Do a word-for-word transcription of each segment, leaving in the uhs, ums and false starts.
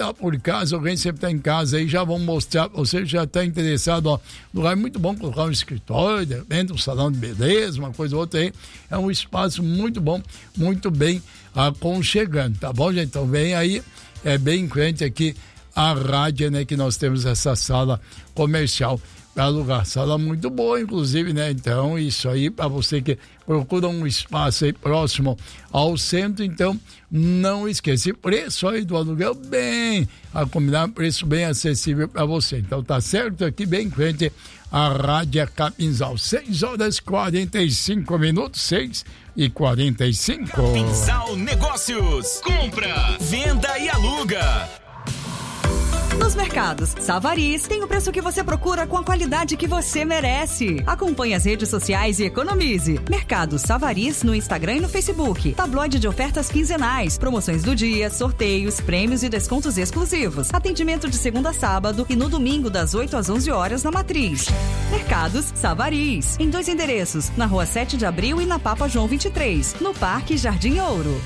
tá por casa, alguém sempre tá em casa aí, já vão mostrar, você já tá interessado, ó, lugar muito bom, colocar um escritório, de repente um salão de beleza, uma coisa ou outra aí, é um espaço muito bom, muito bem aconchegante, tá bom, gente? Então vem aí, é bem em frente aqui a rádio, né, que nós temos essa sala comercial para alugar, sala muito boa, inclusive, né? Então, isso aí, para você que procura um espaço aí próximo ao centro, então, não esqueça, esse preço aí do aluguel bem, a combinar, preço bem acessível para você. Então, tá certo? Aqui bem em frente a Rádio Capinzal, seis horas e quarenta e cinco minutos, seis e quarenta e cinco. Capinzal Negócios, compra, venda e aluga. Nos mercados Savariz tem o preço que você procura com a qualidade que você merece. Acompanhe as redes sociais e economize. Mercado Savariz no Instagram e no Facebook. Tabloide de ofertas quinzenais, promoções do dia, sorteios, prêmios e descontos exclusivos. Atendimento de segunda a sábado e no domingo das oito às onze horas na Matriz. Mercados Savariz, em dois endereços, na Rua sete de abril e na Papa João vinte e três, no Parque Jardim Ouro.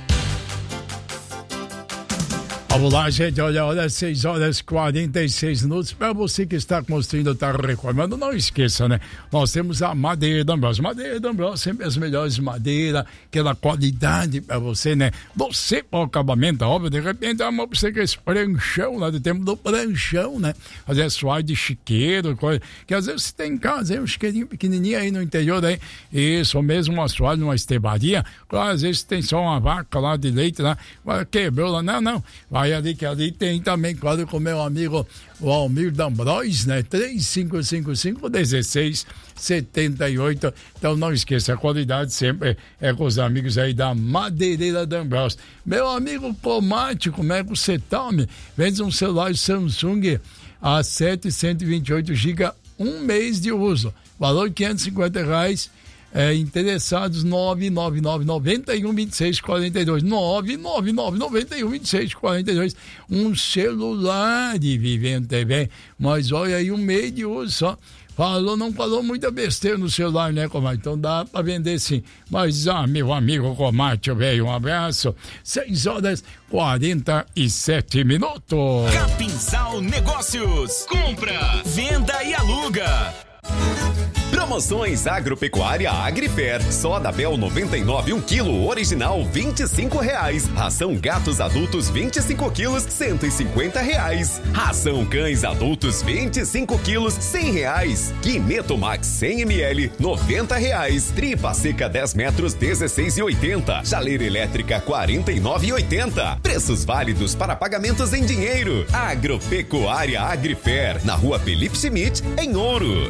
Vamos lá, gente, olha, olha, seis horas e quarenta e seis minutos. Para você que está construindo, está reformando, não esqueça, né? Nós temos a Madeira D'Ambrosio. Madeira D'Ambrosio, sempre as melhores madeiras, aquela qualidade para você, né? Você para o acabamento, óbvio, de repente, é uma pra você que é esse pranchão, lá do tempo do pranchão, né? Fazer assoalho de chiqueiro, coisa, que às vezes você tem em casa, aí, um chiqueirinho pequenininho aí no interior, aí, isso, ou mesmo um assoalho numa estebaria, claro, às vezes tem só uma vaca lá de leite, lá, quebrou lá, não, não, vai ali que ali tem também, claro, com meu amigo o Almir D'Ambrosio, né? três cinco cinco cinco, um seis sete oito. Então não esqueça, a qualidade sempre é com os amigos aí da Madeireira D'Ambrosio. Meu amigo Comate, como é que você tá, homem? Vende um celular Samsung A sete, cento e vinte e oito gigabytes, um mês de uso, valor quinhentos e cinquenta reais. É, interessados, nove nove nove, nove um, vinte e seis, quarenta e dois, nove nove nove, nove um, vinte e seis, quarenta e dois, um celular de Vivendo T V, mas olha aí, um mês de uso só. Falou, não falou muita besteira no celular, né, Comate? Então dá pra vender sim. Mas, ah, meu amigo Comate, velho, um abraço. seis horas e quarenta e sete minutos. Capinzal Negócios, compra, venda e aluga. Promoções Agropecuária Agrifer. Soda Bel noventa e nove, um quilo, original vinte e cinco reais. Ração gatos adultos vinte e cinco quilos, cento e cinquenta reais. Ração cães adultos vinte e cinco quilos, cem reais. Quineto Max cem mililitros, noventa reais. Tripa seca dez metros, dezesseis e oitenta. Chaleira elétrica quarenta e nove e oitenta. Preços válidos para pagamentos em dinheiro. Agropecuária Agrifer, na Rua Felipe Schmidt, em Ouro.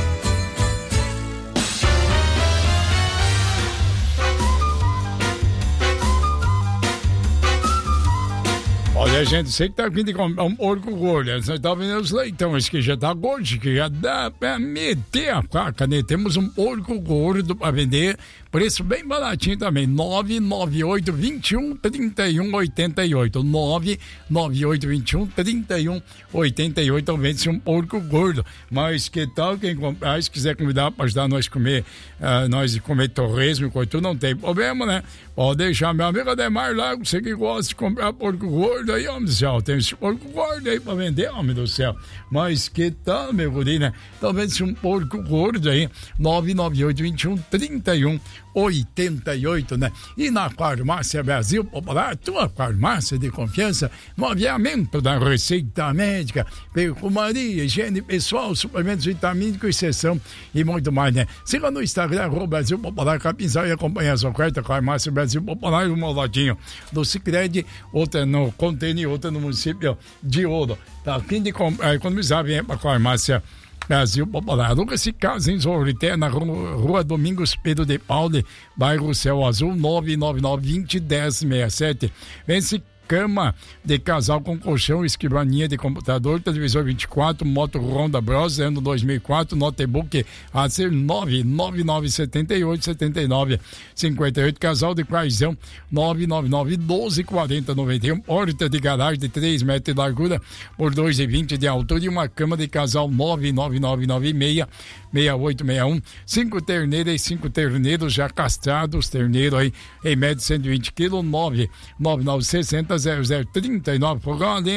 Olha, gente, você que tá vindo de comprar um porco gordo, você tá vendo os leitão, esse que já tá gordo, que já dá pra meter a faca, né? Temos um porco gordo pra vender, preço bem baratinho também, nove nove oito, vinte e um, trinta e um, oitenta e oito, nove nove oito, vinte e um, trinta e um, oitenta e oito, então vende-se um porco gordo, mas que tal quem comprar, se quiser convidar pra ajudar nós comer, uh, nós comer torresmo e coisa, não tem problema, né? Pode deixar meu amigo Ademar lá, você que gosta de comprar porco gordo aí, homem do céu, tem esse porco gordo aí pra vender, homem do céu, mas que tal, meu guri, né? Então vende-se um porco gordo aí, nove nove oito, vinte e um, trinta e um, oitenta e oito, né? E na Farmácia Brasil Popular, tua farmácia de confiança, no aviamento da receita médica, perfumaria, higiene pessoal, suplementos vitamínicos, exceção e muito mais, né? Siga no Instagram, arroba Brasil Popular Capinzal, e acompanhe as ofertas. Farmácia Brasil Popular, uma ao ladinho do Sicredi, outra no Contêiner, outra no município de Ouro. Tá? Quem de economizar, vem para a Farmácia Brasil Popular. Aluga-se casa em Zorrité, na rua, rua Domingos Pedro de Pauli, bairro Céu Azul, nove nove nove, vinte, dez, sessenta e sete. Vence cama de casal com colchão, escrivaninha de computador, televisor vinte e quatro, moto Honda Bros, ano dois mil e quatro, notebook a ser nove nove nove, setenta e oito, setenta e nove, cinquenta e oito, casal de quaisão, nove nove nove, doze, quarenta, noventa e um, porta de garagem de três metros de largura por dois e vinte de altura, e uma cama de casal nove nove nove nove seis, seis oito seis um, cinco terneiras e cinco terneiros já castrados, terneiro aí em média cento e vinte quilos, nove nove nove, sessenta, zero zero trinta e nove, fogão